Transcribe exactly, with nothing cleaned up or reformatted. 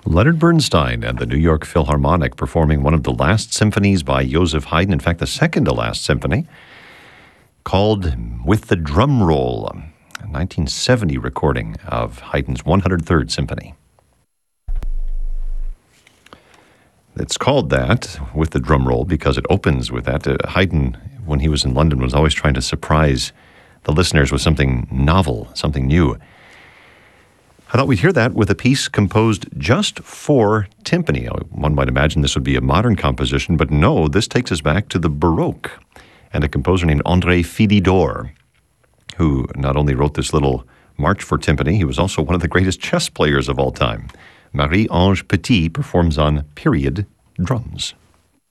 Leonard Bernstein and the New York Philharmonic performing one of the last symphonies by Joseph Haydn, in fact, the second to last symphony, called With the Drum Roll, a nineteen seventy recording of Haydn's one hundred third Symphony. It's called that, With the Drum Roll, because it opens with that. Uh, Haydn, when he was in London, was always trying to surprise the listeners with something novel, something new. I thought we'd hear that with a piece composed just for timpani. One might imagine this would be a modern composition, but no, this takes us back to the Baroque and a composer named André Philidor, who not only wrote this little march for timpani, he was also one of the greatest chess players of all time. Marie-Ange Petit performs on period drums.